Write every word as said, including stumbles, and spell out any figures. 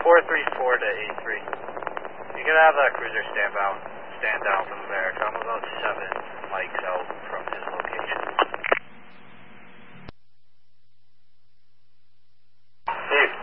four three four to eight three. You can have that cruiser stand down, stand down from there. Come about